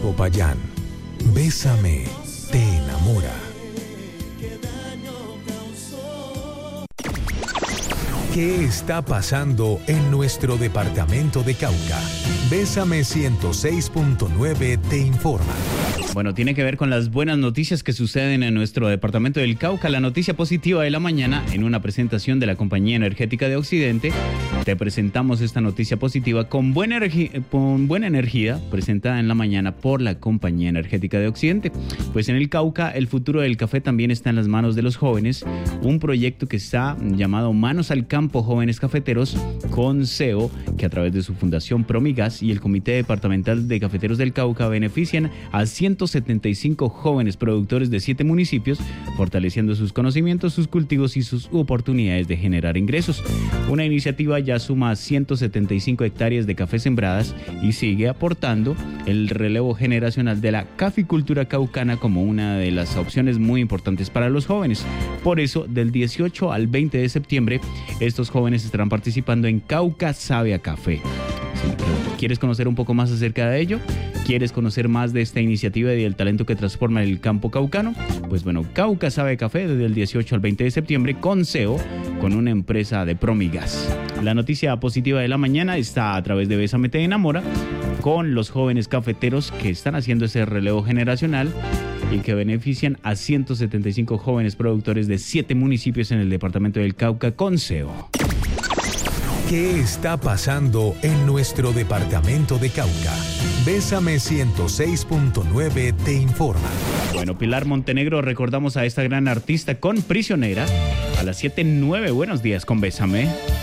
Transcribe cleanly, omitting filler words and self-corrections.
Popayán. Bésame, te enamora. ¿Qué está pasando en nuestro departamento de Cauca? Bésame 106.9 te informa. Bueno, tiene que ver con las buenas noticias que suceden en nuestro departamento del Cauca. La noticia positiva de la mañana, en una presentación de la Compañía Energética de Occidente, te presentamos esta noticia positiva con buena energía, presentada en la mañana por la Compañía Energética de Occidente. Pues en el Cauca, el futuro del café también está en las manos de los jóvenes. Un proyecto que está llamado Manos al Campo Jóvenes Cafeteros, con CEO, que a través de su fundación Promigas y el Comité Departamental de Cafeteros del Cauca benefician a 175 jóvenes productores de 7 municipios, fortaleciendo sus conocimientos, sus cultivos y sus oportunidades de generar ingresos. Una iniciativa ya suma 175 hectáreas de café sembradas y sigue aportando el relevo generacional de la caficultura caucana como una de las opciones muy importantes para los jóvenes. Por eso, del 18 al 20 de septiembre, estos jóvenes estarán participando en Cauca Sabe a Café. ¿Quieres conocer un poco más acerca de ello? ¿Quieres conocer más de esta iniciativa y del talento que transforma el campo caucano? Pues bueno, Cauca Sabe a Café desde el 18 al 20 de septiembre con CEO, con una empresa de Promigas. La noticia positiva de la mañana está a través de Bésame te enamora, con los jóvenes cafeteros que están haciendo ese relevo generacional y que benefician a 175 jóvenes productores de 7 municipios en el departamento del Cauca con CEO. ¿Qué está pasando en nuestro departamento de Cauca? Bésame 106.9 te informa. Bueno, Pilar Montenegro, recordamos a esta gran artista con Prisionera a las 7:09. Buenos días con Bésame.